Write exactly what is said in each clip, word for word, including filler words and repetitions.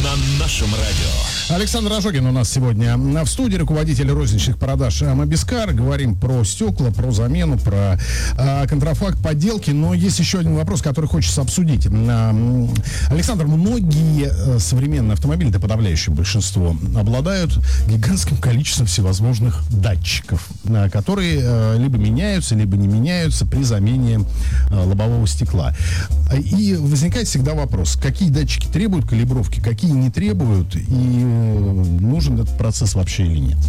на нашем радио. Александр Ожогин у нас сегодня в студии, руководитель розничных продаж Мобискар. Говорим про стекла, про замену, про э, контрафакт, подделки. Но есть еще один вопрос, который хочется обсудить. Э, Александр, многие э, современные автомобили, да подавляющее большинство, обладают гигантским количеством всевозможных датчиков, э, которые э, либо меняются, либо не меняются при замене э, лобового стекла. И возникает всегда вопрос, какие датчики требуют калибровки, какие не требуют, и нужен этот процесс вообще или нет?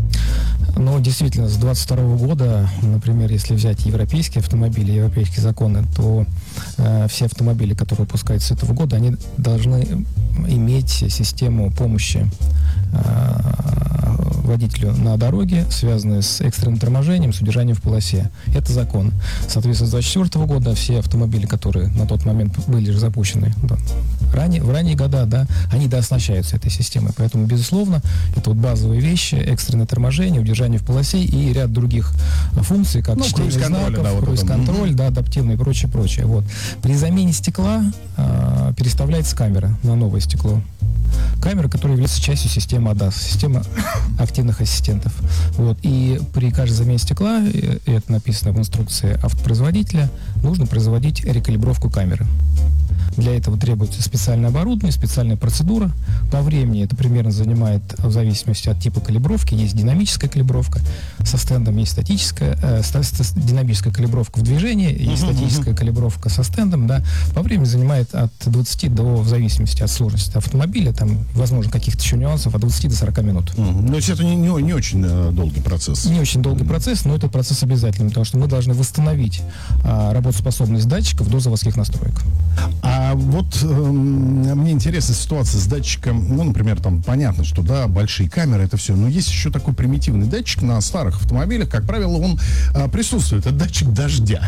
Ну, действительно, с двадцать второго года, например, если взять европейские автомобили, европейские законы, то э, все автомобили, которые выпускаются с этого года, они должны иметь систему помощи э, водителю на дороге, связанную с экстренным торможением, с удержанием в полосе. Это закон. Соответственно, с двадцать четвёртого года все автомобили, которые на тот момент были же запущены да, ранее, в ранние года, да, они дооснащаются этой системой. Поэтому, безусловно, это вот базовые вещи, экстренное торможение, удержание в полосе и ряд других функций, как ну, чтение знаков, да, вот круиз-контроль, да, адаптивный и прочее, прочее. Вот. При замене стекла э, переставляется камера на новое стекло. Камера, которая является частью системы эй ди эй эс, система активных ассистентов. Вот. И при каждой замене стекла, и это написано в инструкции автопроизводителя, нужно производить рекалибровку камеры. Для этого требуется специальное оборудование, специальная процедура. По времени это примерно занимает, в зависимости от типа калибровки, есть динамическая калибровка, со стендом есть статическая, э, динамическая калибровка в движении, есть uh-huh, статическая uh-huh. калибровка со стендом. Да. По времени занимает от двадцати до, в зависимости от сложности автомобиля, там, возможно, каких-то еще нюансов, от двадцати до сорока минут. Uh-huh. То есть это не, не, не очень э, долгий процесс? Не очень долгий uh-huh. процесс, но этот процесс обязательный, потому что мы должны восстановить э, работоспособность датчиков до заводских настроек. А вот э, мне интересна ситуация с датчиком, ну, например, там понятно, что, да, большие камеры, это все, но есть еще такой примитивный датчик на старых автомобилях, как правило, он э, присутствует, это датчик дождя.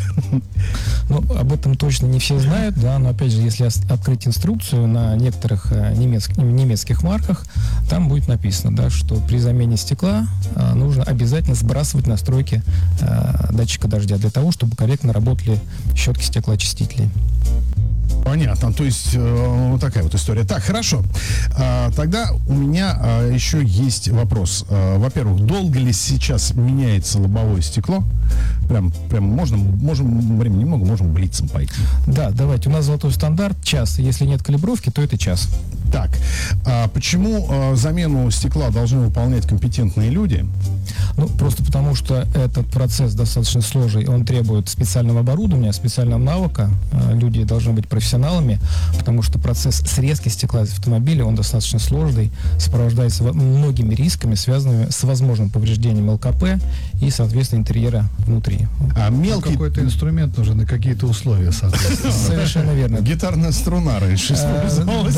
Ну, об этом точно не все знают, да, но, опять же, если открыть инструкцию на некоторых э, немецк, немецких марках, там будет написано, да, что при замене стекла э, нужно обязательно сбрасывать настройки э, датчика дождя для того, чтобы корректно работали щетки стеклоочистителей. Понятно, то есть э, вот такая вот история. Так, хорошо. А, тогда у меня а, еще есть вопрос. А, во-первых, долго ли сейчас меняется лобовое стекло? Прям, прям можно, можем, времени немного, можем блицем пойти. Да, давайте. У нас золотой стандарт час. Если нет калибровки, то это час. Так, а почему а, замену стекла должны выполнять компетентные люди? Ну, просто потому что этот процесс достаточно сложный. Он требует специального оборудования, специального навыка. А, люди должны быть профессионалами, потому что процесс срезки стекла из автомобиля, он достаточно сложный, сопровождается многими рисками, связанными с возможным повреждением ЛКП и, соответственно, интерьера внутри. А мелкий... Какой-то инструмент нужен и какие-то условия, соответственно. Совершенно верно. Гитарная струна раньше использовалась,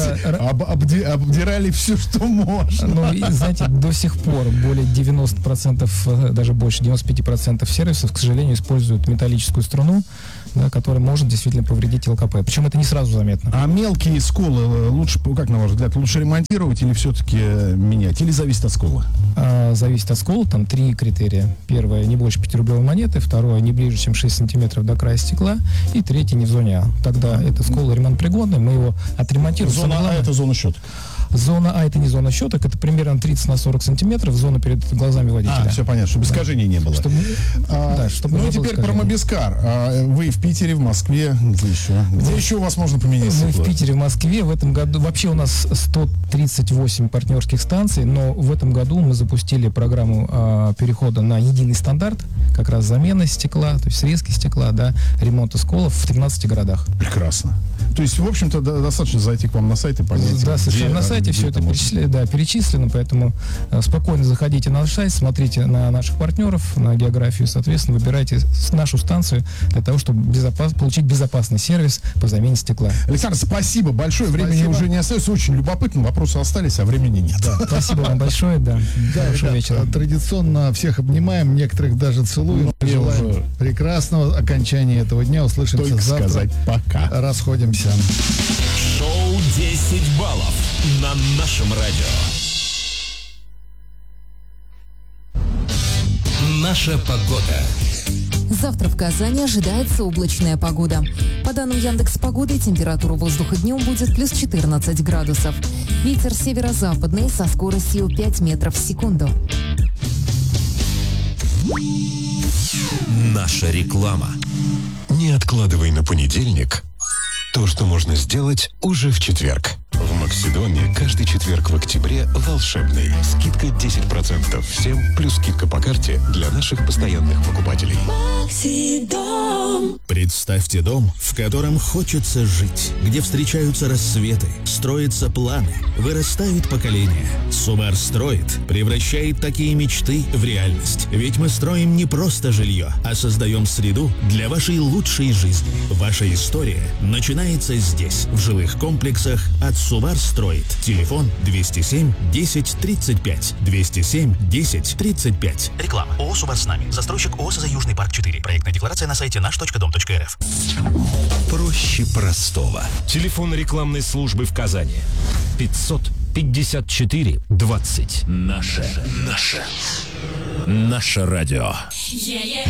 обдирали все, что можно. Ну, и, знаете, до сих пор более девяносто процентов, даже больше, девяносто пять процентов сервисов, к сожалению, используют металлическую струну, да, которая может действительно повредить ЛКП. Причем это не сразу заметно. А мелкие сколы лучше, как на ваш взгляд, лучше ремонтировать или все-таки менять? Или зависит от скола? А, зависит от скола. Там три критерия. Первое, не больше пятирублевой монеты. Второе, не ближе, чем шесть сантиметров до края стекла. И третье, не в зоне А. Тогда это скол ремонтпригодный, мы его отремонтируем. Зона А — это зона щеток. Зона А — это не зона щеток, это примерно тридцать на сорок сантиметров, зона перед глазами водителя. А, все понятно, чтобы да. искажений не было. Чтобы, а, да, чтобы ну и теперь про Мобискар. А, вы в Питере, в Москве, где еще? Где еще у вас можно поменять стекло? Мы в Питере, в Москве. В этом году вообще у нас сто тридцать восемь партнерских станций, но в этом году мы запустили программу а, перехода на единый стандарт, как раз замена стекла, то есть срезки стекла, да, ремонта сколов в тринадцати городах. Прекрасно. То есть, в общем-то, достаточно зайти к вам на сайт и понять. Да, совершенно на сайте все это перечислено, да, перечислено, поэтому э, спокойно заходите на наш сайт, смотрите на наших партнеров, на географию, соответственно, выбирайте нашу станцию для того, чтобы безопас, получить безопасный сервис по замене стекла. Александр, спасибо большое. Спасибо. Времени уже не остается. Очень любопытно. Вопросы остались, а времени нет. Да. Спасибо вам большое. Да. Да, хорошего вечера. Традиционно всех обнимаем, некоторых даже целуем. Ну, желаем уже... прекрасного окончания этого дня. Услышимся Только завтра. сказать пока. Расходимся. Шоу десять баллов на нашем радио. Наша погода. Завтра в Казани ожидается облачная погода. По данным Яндекс.Погоды, температура воздуха днем будет плюс четырнадцать градусов. Ветер северо-западный со скоростью пять метров в секунду. Наша реклама. Не откладывай на понедельник то, что можно сделать уже в четверг. В Максидоме каждый четверг в октябре волшебный. Скидка десять процентов всем, плюс скидка по карте для наших постоянных покупателей. Максидом. Представьте дом, в котором хочется жить, где встречаются рассветы, строятся планы, вырастают поколения. Субар строит, превращает такие мечты в реальность. Ведь мы строим не просто жилье, а создаем среду для вашей лучшей жизни. Ваша история начинается здесь, в жилых комплексах от Субар строит. Телефон двести семь десять тридцать пять. двести семь десять тридцать пять. Реклама. ООО «Субар с нами». Застройщик ООО «СЗ Южный парк четыре». Проектная декларация на сайте наш точка дом точка эр эф. Проще простого. Телефон рекламной службы в Казани. пятьсот пятьдесят четыре двадцать. Наше, наше, наше радио. Yeah, yeah.